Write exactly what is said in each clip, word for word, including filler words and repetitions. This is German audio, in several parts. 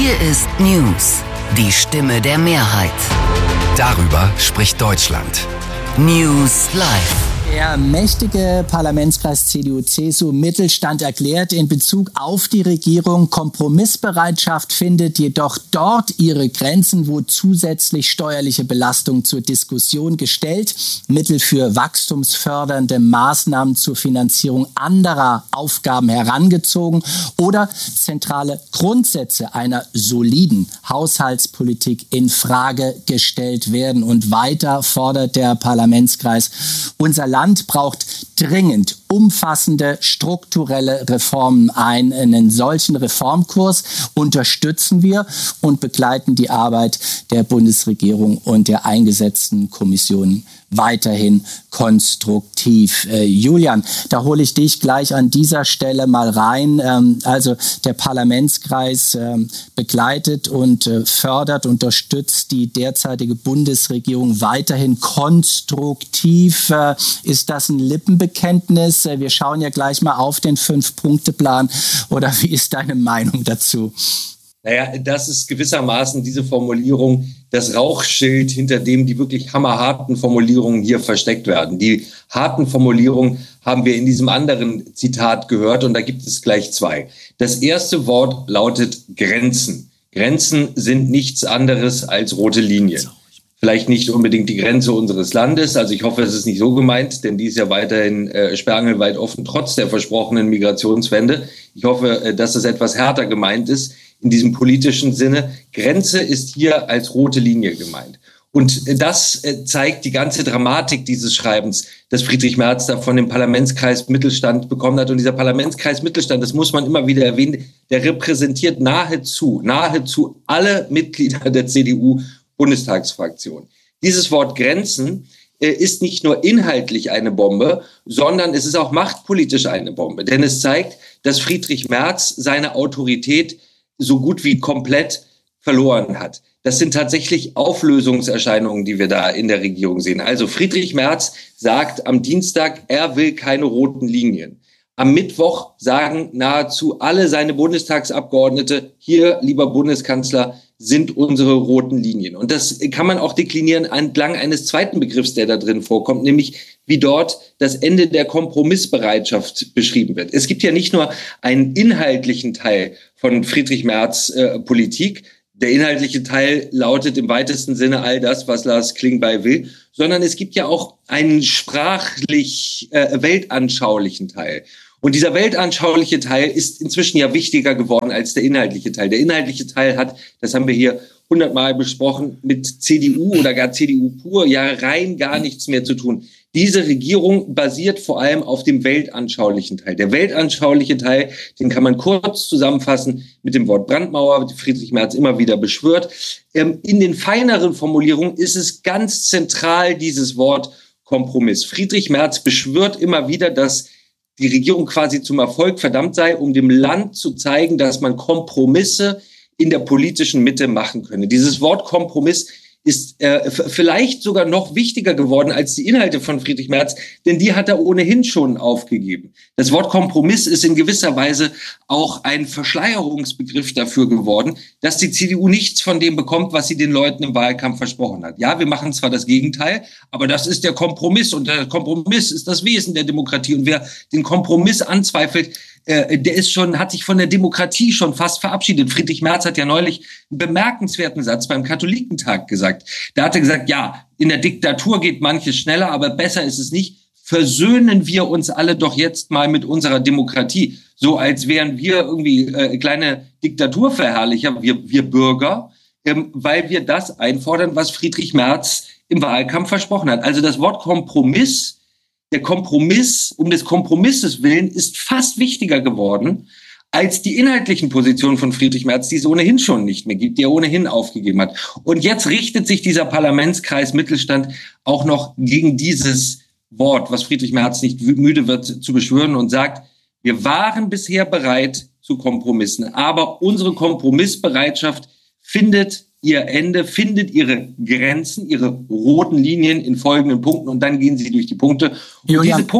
Hier ist News, die Stimme der Mehrheit. Darüber spricht Deutschland. News Live. Der mächtige Parlamentskreis C D U C S U Mittelstand erklärt in Bezug auf die Regierung, Kompromissbereitschaft findet jedoch dort ihre Grenzen, wo zusätzlich steuerliche Belastung zur Diskussion gestellt, Mittel für wachstumsfördernde Maßnahmen zur Finanzierung anderer Aufgaben herangezogen oder zentrale Grundsätze einer soliden Haushaltspolitik in Frage gestellt werden. Und weiter fordert der Parlamentskreis, unser Land Land braucht dringend umfassende strukturelle Reformen. Einen solchen Reformkurs unterstützen wir und begleiten die Arbeit der Bundesregierung und der eingesetzten Kommissionen weiterhin konstruktiv. Äh, Julian, da hole ich dich gleich an dieser Stelle mal rein. Ähm, also der Parlamentskreis ähm, begleitet und äh, fördert, unterstützt die derzeitige Bundesregierung weiterhin konstruktiv. Äh, ist das ein Lippenbekenntnis? Äh, wir schauen ja gleich mal auf den Fünf-Punkte-Plan. Oder wie ist deine Meinung dazu? Naja, das ist gewissermaßen diese Formulierung, das Rauchschild, hinter dem die wirklich hammerharten Formulierungen hier versteckt werden. Die harten Formulierungen haben wir in diesem anderen Zitat gehört und da gibt es gleich zwei. Das erste Wort lautet Grenzen. Grenzen sind nichts anderes als rote Linien. Vielleicht nicht unbedingt die Grenze unseres Landes, also ich hoffe, es ist nicht so gemeint, denn die ist ja weiterhin äh, sperrangelweit offen, trotz der versprochenen Migrationswende. Ich hoffe, äh, dass es etwas härter gemeint ist. In diesem politischen Sinne, Grenze ist hier als rote Linie gemeint. Und das zeigt die ganze Dramatik dieses Schreibens, das Friedrich Merz da von dem Parlamentskreis Mittelstand bekommen hat. Und dieser Parlamentskreis Mittelstand, das muss man immer wieder erwähnen, der repräsentiert nahezu, nahezu alle Mitglieder der C D U-Bundestagsfraktion. Dieses Wort Grenzen ist nicht nur inhaltlich eine Bombe, sondern es ist auch machtpolitisch eine Bombe. Denn es zeigt, dass Friedrich Merz seine Autorität so gut wie komplett verloren hat. Das sind tatsächlich Auflösungserscheinungen, die wir da in der Regierung sehen. Also Friedrich Merz sagt am Dienstag, er will keine roten Linien. Am Mittwoch sagen nahezu alle seine Bundestagsabgeordnete, hier, lieber Bundeskanzler, sind unsere roten Linien. Und das kann man auch deklinieren entlang eines zweiten Begriffs, der da drin vorkommt, nämlich wie dort das Ende der Kompromissbereitschaft beschrieben wird. Es gibt ja nicht nur einen inhaltlichen Teil von Friedrich Merz äh, Politik. Der inhaltliche Teil lautet im weitesten Sinne all das, was Lars Klingbeil will, sondern es gibt ja auch einen sprachlich äh, weltanschaulichen Teil. Und dieser weltanschauliche Teil ist inzwischen ja wichtiger geworden als der inhaltliche Teil. Der inhaltliche Teil hat, das haben wir hier hundertmal besprochen, mit C D U oder gar C D U pur ja rein gar nichts mehr zu tun. Diese Regierung basiert vor allem auf dem weltanschaulichen Teil. Der weltanschauliche Teil, den kann man kurz zusammenfassen mit dem Wort Brandmauer, die Friedrich Merz immer wieder beschwört. In den feineren Formulierungen ist es ganz zentral dieses Wort Kompromiss. Friedrich Merz beschwört immer wieder, dass die Regierung quasi zum Erfolg verdammt sei, um dem Land zu zeigen, dass man Kompromisse in der politischen Mitte machen könne. Dieses Wort Kompromiss ist äh, f- vielleicht sogar noch wichtiger geworden als die Inhalte von Friedrich Merz, denn die hat er ohnehin schon aufgegeben. Das Wort Kompromiss ist in gewisser Weise auch ein Verschleierungsbegriff dafür geworden, dass die C D U nichts von dem bekommt, was sie den Leuten im Wahlkampf versprochen hat. Ja, wir machen zwar das Gegenteil, aber das ist der Kompromiss und der Kompromiss ist das Wesen der Demokratie. Und wer den Kompromiss anzweifelt, äh, der ist schon, hat sich von der Demokratie schon fast verabschiedet. Friedrich Merz hat ja neulich einen bemerkenswerten Satz beim Katholikentag gesagt. Da hat er gesagt, ja, in der Diktatur geht manches schneller, aber besser ist es nicht. Versöhnen wir uns alle doch jetzt mal mit unserer Demokratie. So als wären wir irgendwie äh, kleine Diktaturverherrlicher, wir, wir Bürger, ähm, weil wir das einfordern, was Friedrich Merz im Wahlkampf versprochen hat. Also das Wort Kompromiss, der Kompromiss um des Kompromisses willen ist fast wichtiger geworden als die inhaltlichen Positionen von Friedrich Merz, die es ohnehin schon nicht mehr gibt, die er ohnehin aufgegeben hat. Und jetzt richtet sich dieser Parlamentskreis Mittelstand auch noch gegen dieses Wort, was Friedrich Merz nicht müde wird zu beschwören und sagt, wir waren bisher bereit zu Kompromissen, aber unsere Kompromissbereitschaft findet ihr Ende, findet ihre Grenzen, ihre roten Linien in folgenden Punkten und dann gehen sie durch die Punkte. Und Julian. diese Punkte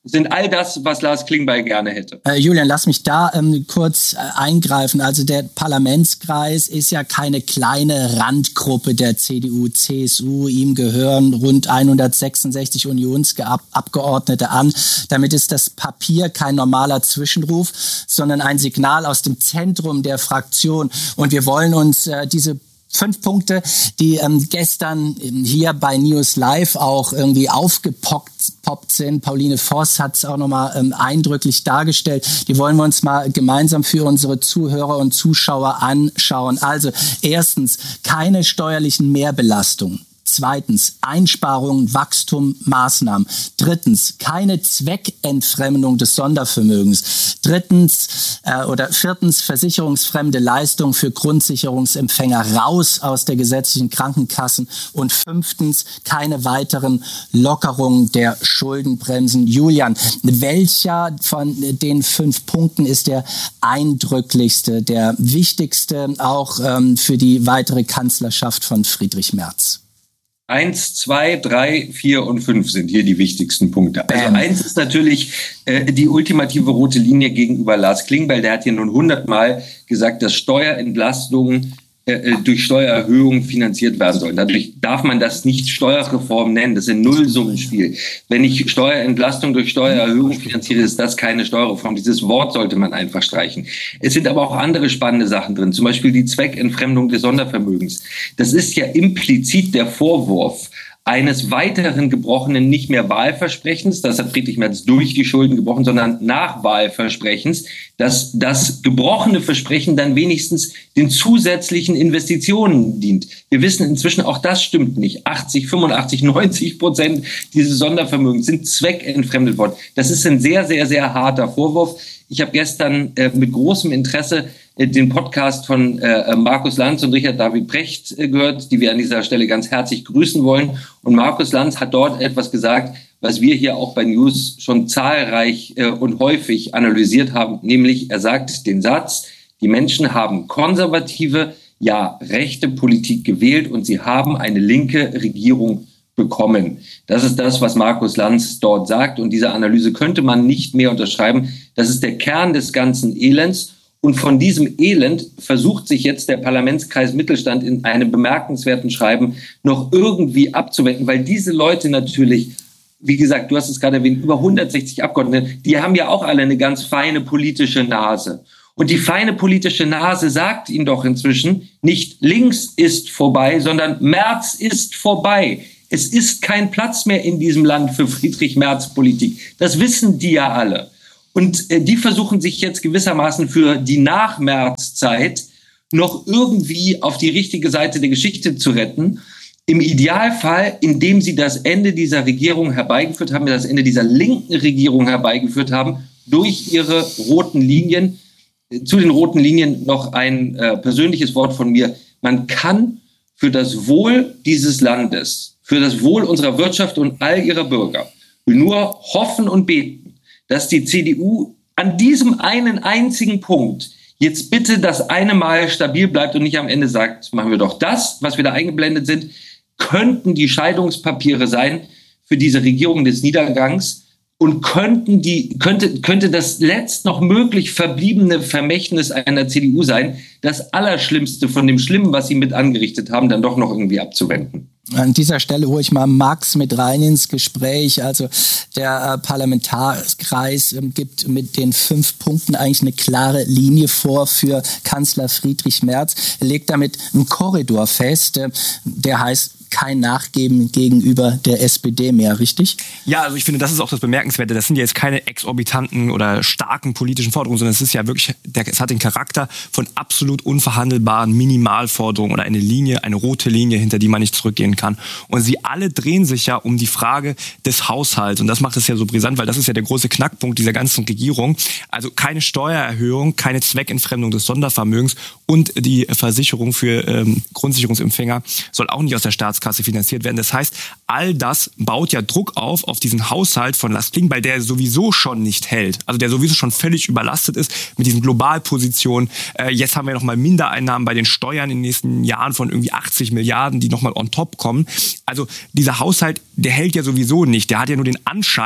sind all das, was Lars Klingbeil gerne hätte. Äh, Julian, lass mich da ähm, kurz äh, eingreifen. Also der Parlamentskreis ist ja keine kleine Randgruppe der C D U, C S U. Ihm gehören rund hundertsechsundsechzig Unionsabgeordnete an. Damit ist das Papier kein normaler Zwischenruf, sondern ein Signal aus dem Zentrum der Fraktion. Und wir wollen uns äh, diese Fünf Punkte, die ähm, gestern hier bei News Live auch irgendwie aufgepoppt sind. Pauline Voss hat es auch nochmal ähm, eindrücklich dargestellt. Die wollen wir uns mal gemeinsam für unsere Zuhörer und Zuschauer anschauen. Also erstens, keine steuerlichen Mehrbelastungen. Zweitens, Einsparungen, Wachstum, Maßnahmen. Drittens, keine Zweckentfremdung des Sondervermögens. Drittens äh, oder viertens, versicherungsfremde Leistungen für Grundsicherungsempfänger raus aus der gesetzlichen Krankenkassen. Und fünftens, keine weiteren Lockerungen der Schuldenbremsen. Julian, welcher von den fünf Punkten ist der eindrücklichste, der wichtigste auch ähm, für die weitere Kanzlerschaft von Friedrich Merz? Eins, zwei, drei, vier und fünf sind hier die wichtigsten Punkte. Also eins ist natürlich äh, die ultimative rote Linie gegenüber Lars Klingbeil. Der hat hier nun hundertmal gesagt, dass Steuerentlastungen äh, durch Steuererhöhungen finanziert werden sollen. Dadurch darf man das nicht Steuerreform nennen. Das ist ein Nullsummenspiel. Wenn ich Steuerentlastung durch Steuererhöhung finanziere, ist das keine Steuerreform. Dieses Wort sollte man einfach streichen. Es sind aber auch andere spannende Sachen drin, zum Beispiel die Zweckentfremdung des Sondervermögens. Das ist ja implizit der Vorwurf eines weiteren gebrochenen, nicht mehr Wahlversprechens, das hat Friedrich Merz durch die Schulden gebrochen, sondern nach Wahlversprechens, dass das gebrochene Versprechen dann wenigstens den zusätzlichen Investitionen dient. Wir wissen inzwischen, auch das stimmt nicht. achtzig, fünfundachtzig, neunzig Prozent dieses Sondervermögens sind zweckentfremdet worden. Das ist ein sehr, sehr, sehr harter Vorwurf. Ich habe gestern äh, mit großem Interesse äh, den Podcast von äh, Markus Lanz und Richard David Precht äh, gehört, die wir an dieser Stelle ganz herzlich grüßen wollen. Und Markus Lanz hat dort etwas gesagt, was wir hier auch bei News schon zahlreich äh, und häufig analysiert haben. Nämlich, er sagt den Satz, die Menschen haben konservative, ja rechte Politik gewählt und sie haben eine linke Regierung bekommen. Das ist das, was Markus Lanz dort sagt. Und diese Analyse könnte man nicht mehr unterschreiben. Das ist der Kern des ganzen Elends. Und von diesem Elend versucht sich jetzt der Parlamentskreis Mittelstand in einem bemerkenswerten Schreiben noch irgendwie abzuwenden, weil diese Leute natürlich, wie gesagt, du hast es gerade erwähnt, über hundertsechzig Abgeordnete, die haben ja auch alle eine ganz feine politische Nase. Und die feine politische Nase sagt ihnen doch inzwischen, nicht links ist vorbei, sondern Merz ist vorbei. Es ist kein Platz mehr in diesem Land für Friedrich Merz Politik. Das wissen die ja alle. Und äh, die versuchen sich jetzt gewissermaßen für die Nach-Merz-Zeit noch irgendwie auf die richtige Seite der Geschichte zu retten. Im Idealfall, indem sie das Ende dieser Regierung herbeigeführt haben, das Ende dieser linken Regierung herbeigeführt haben, durch ihre roten Linien. Zu den roten Linien noch ein äh, persönliches Wort von mir. Man kann für das Wohl dieses Landes, für das Wohl unserer Wirtschaft und all ihrer Bürger nur hoffen und beten, dass die C D U an diesem einen einzigen Punkt jetzt bitte das eine Mal stabil bleibt und nicht am Ende sagt, machen wir doch das, was wir da eingeblendet sind, könnten die Scheidungspapiere sein für diese Regierung des Niedergangs und könnten die, könnte, könnte das letzt noch möglich verbliebene Vermächtnis einer C D U sein, das Allerschlimmste von dem Schlimmen, was sie mit angerichtet haben, dann doch noch irgendwie abzuwenden. An dieser Stelle hole ich mal Max mit rein ins Gespräch. Also der äh, Parlamentarkreis äh, gibt mit den fünf Punkten eigentlich eine klare Linie vor für Kanzler Friedrich Merz. Er legt damit einen Korridor fest, äh, der heißt kein Nachgeben gegenüber der S P D mehr, richtig? Ja, also ich finde, das ist auch das Bemerkenswerte. Das sind ja jetzt keine exorbitanten oder starken politischen Forderungen, sondern es ist ja wirklich, es hat den Charakter von absolut unverhandelbaren Minimalforderungen oder eine Linie, eine rote Linie, hinter die man nicht zurückgehen kann. Und sie alle drehen sich ja um die Frage des Haushalts. Und das macht es ja so brisant, weil das ist ja der große Knackpunkt dieser ganzen Regierung. Also keine Steuererhöhung, keine Zweckentfremdung des Sondervermögens und die Versicherung für ähm, Grundsicherungsempfänger soll auch nicht aus der Staatskasse finanziert werden. Das heißt, all das baut ja Druck auf, auf diesen Haushalt von Lars Klingbeil, der sowieso schon nicht hält. Also der sowieso schon völlig überlastet ist mit diesen Globalpositionen. Äh, jetzt haben wir nochmal Mindereinnahmen bei den Steuern in den nächsten Jahren von irgendwie achtzig Milliarden, die nochmal on top kommen. Also dieser Haushalt, der hält ja sowieso nicht. Der hat ja nur den Anschein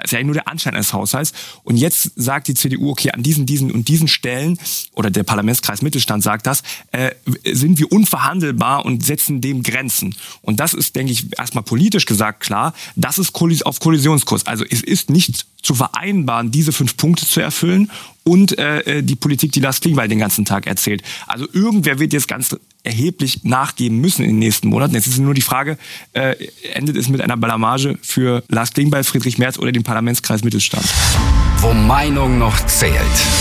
ist ja nur der Anschein eines Haushalts. Und jetzt sagt die C D U, okay, an diesen, diesen und diesen Stellen, oder der Parlamentskreis Mittelstand sagt das, äh, sind wir unverhandelbar und setzen dem Grenzen. Und das ist, denke ich, erstmal politisch gesagt klar, das ist auf Kollisionskurs. Also es ist nicht zu vereinbaren, diese fünf Punkte zu erfüllen und äh, die Politik, die Lars Klingbeil den ganzen Tag erzählt. Also irgendwer wird jetzt ganz erheblich nachgeben müssen in den nächsten Monaten. Jetzt ist nur die Frage, äh, endet es mit einer Blamage für Lars Klingbeil, Friedrich Merz oder den Parlamentskreis Mittelstand? Wo Meinung noch zählt.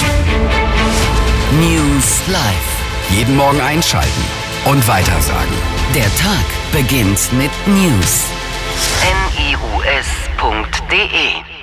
News Live. Jeden Morgen einschalten und weitersagen. Der Tag beginnt mit News. N I U S punkt D E